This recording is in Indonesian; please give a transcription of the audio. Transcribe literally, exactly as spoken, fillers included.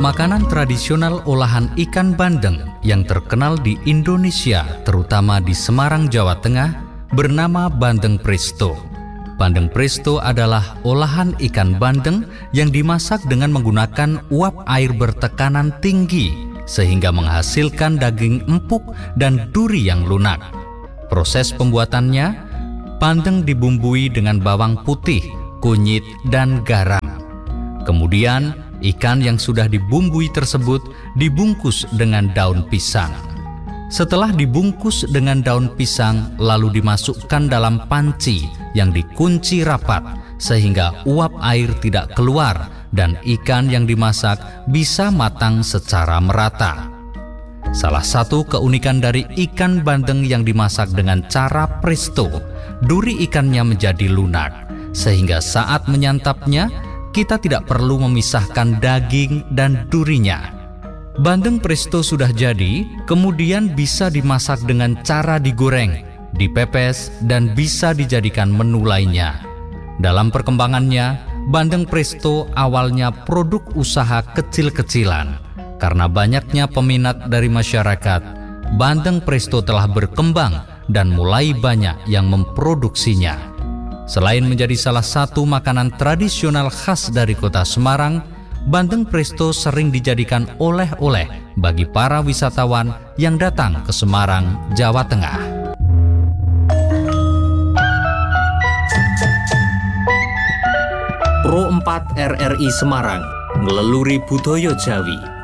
Makanan tradisional olahan ikan bandeng yang terkenal di Indonesia, terutama di Semarang, Jawa Tengah, bernama bandeng presto. Bandeng presto adalah olahan ikan bandeng yang dimasak dengan menggunakan uap air bertekanan tinggi sehingga menghasilkan daging empuk dan duri yang lunak. Proses pembuatannya, bandeng dibumbui dengan bawang putih, kunyit, dan garam. Kemudian, ikan yang sudah dibumbui tersebut dibungkus dengan daun pisang. Setelah dibungkus dengan daun pisang, lalu dimasukkan dalam panci yang dikunci rapat sehingga uap air tidak keluar dan ikan yang dimasak bisa matang secara merata. Salah satu keunikan dari ikan bandeng yang dimasak dengan cara presto, duri ikannya menjadi lunak, sehingga saat menyantapnya, kita tidak perlu memisahkan daging dan durinya. Bandeng presto sudah jadi, kemudian bisa dimasak dengan cara digoreng, dipepes, dan bisa dijadikan menu lainnya. Dalam perkembangannya, bandeng presto awalnya produk usaha kecil-kecilan. Karena banyaknya peminat dari masyarakat, bandeng presto telah berkembang dan mulai banyak yang memproduksinya. Selain menjadi salah satu makanan tradisional khas dari kota Semarang, bandeng presto sering dijadikan oleh-oleh bagi para wisatawan yang datang ke Semarang, Jawa Tengah. Pro empat R R I Semarang, ngeleluri budaya Jawi.